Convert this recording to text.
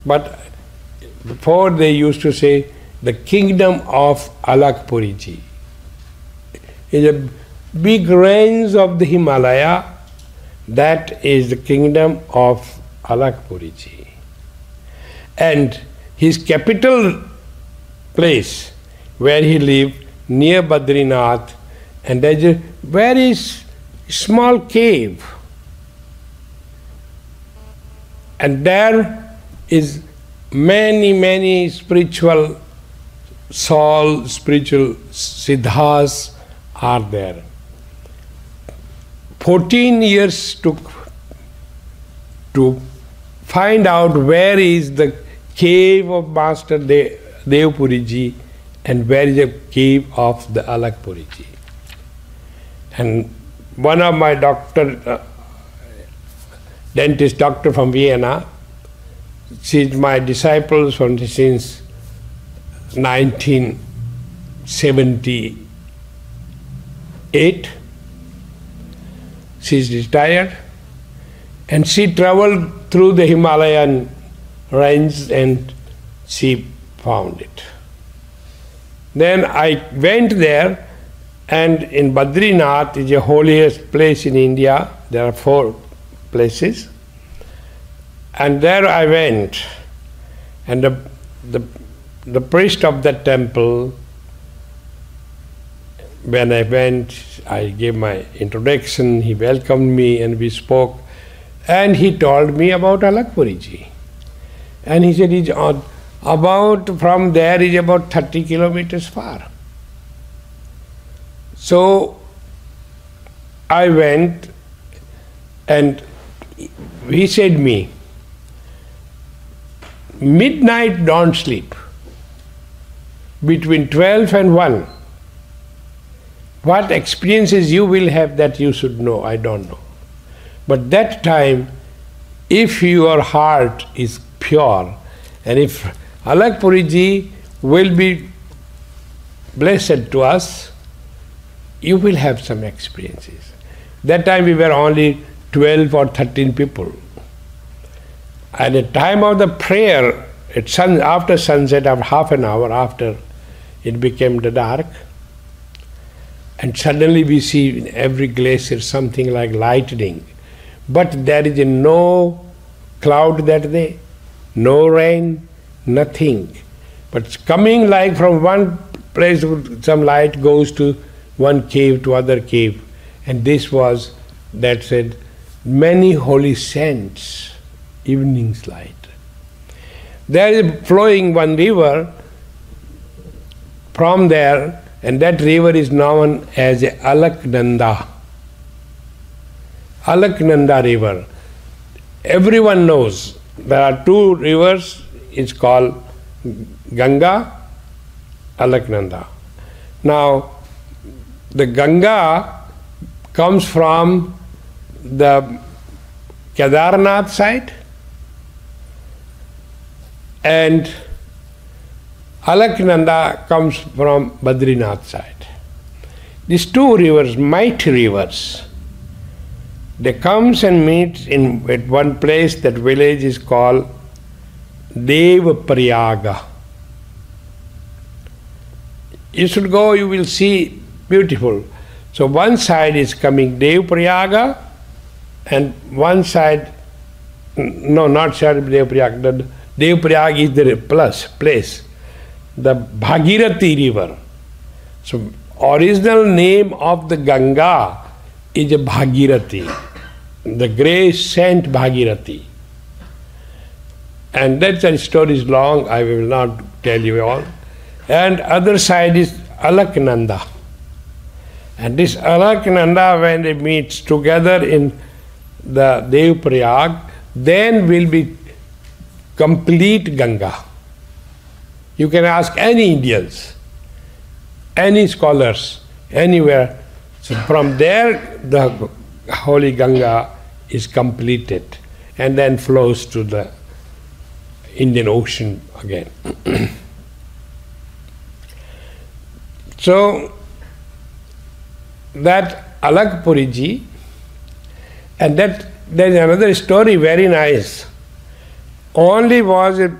But before they used to say the kingdom of Alakpuriji. Is a big range of the Himalaya. That is the kingdom of Alakpuriji. And his capital place where he lived near Badrinath, and there's a very small cave. And there is many spiritual souls, spiritual siddhas are there. 14 years took to find out where is the cave of Master Devpuriji and where is the cave of the Alakpuriji. And one of my dentist doctor from Vienna, she's my disciple since 1978. She's retired, and she traveled through the Himalayan range and she found it. Then I went there, and in Badrinath is the holiest place in India. There are 4 places. And there I went, and the priest of that temple, when I went, I gave my introduction, he welcomed me and we spoke, and he told me about Alakpuriji. And he said, from there is about 30 kilometers far. So I went, and he said me, midnight don't sleep, between 12 and 1. What experiences you will have that you should know, I don't know. But that time, if your heart is pure, and if Alakpuriji will be blessed to us, you will have some experiences. That time we were only 12 or 13 people. At the time of the prayer, after sunset, after half an hour after, it became the dark. And suddenly we see in every glacier something like lightning. But there is no cloud that day, no rain, nothing. But it's coming like from one place, some light goes to one cave to other cave. And this was, that said, many holy saints, evening's light. There is flowing one river from there, and that river is known as Alaknanda. Alaknanda river. Everyone knows there are 2 rivers, it's called Ganga, Alaknanda. Now, the Ganga comes from the Kedarnath side, and Alaknanda comes from Badrinath side. These 2 rivers, mighty rivers, they comes and meet at one place. That village is called Devprayaga. You should go, you will see, beautiful. So one side is coming Devprayaga, and one side, no, not side of Devprayaga, the Devprayaga is the place, the Bhagirathi river. So original name of the Ganga is Bhagirathi, the great saint Bhagirathi. And that story is long, I will not tell you all. And other side is Alaknanda. And this Alaknanda, when they meet together in the Devprayag, then will be complete Ganga. You can ask any Indians, any scholars, anywhere. So from there, the holy Ganga is completed and then flows to the Indian Ocean again. So that Alakpuriji, and that there is another story very nice. only was a